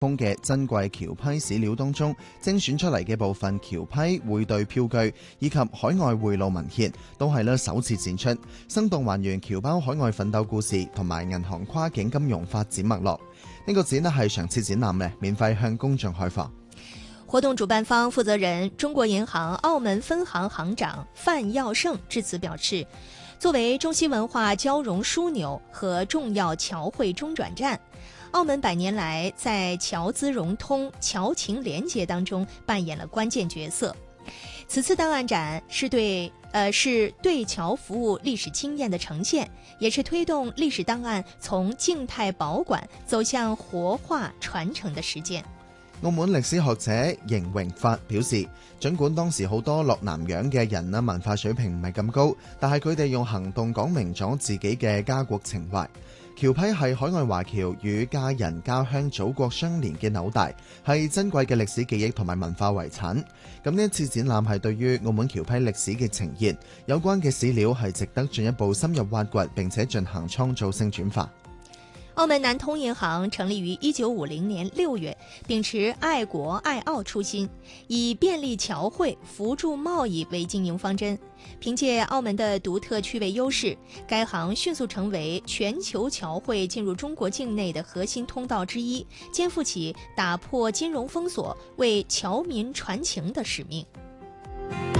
豐嘅珍貴橋批史料當中，精選出嚟嘅部分橋批匯兌票據以及海外匯路文獻，都係首次展出，生動還原僑胞海外奮鬥故事同埋銀行跨境金融發展脈絡。呢個展係常設展覽嘅，免費向公眾開放。 活動主辦方負責人中國銀行澳門分行行長范耀勝致辭表示，作為中西文化交融樞紐和重要僑匯中轉站，澳門百年來在僑資融通、僑情連結當中扮演了關鍵角色。此次檔案展是對僑服務歷史經驗的呈現，也是推動歷史檔案從靜態保管走向活化傳承的實踐。 澳門歷史學者邢榮發表示，儘管當時好多落南洋嘅人文化水平唔係咁高，但係佢哋用行動講明咗自己嘅家國情懷。僑批係海外華僑與家人家鄉祖國相連嘅紐帶，係珍貴嘅歷史記憶同埋文化遺產。咁呢一次展覽係對於澳門僑批歷史嘅呈現，有關嘅史料係值得進一步深入挖掘，並且進行創造性轉化。 澳門南通銀行成立於1950年6月，秉持愛國愛澳初心，以便利僑匯、扶助貿易為經營方針。憑借澳門的獨特區位優勢，該行迅速成為全球僑匯進入中國境內的核心通道之一，肩負起打破金融封鎖、為僑民傳情的使命。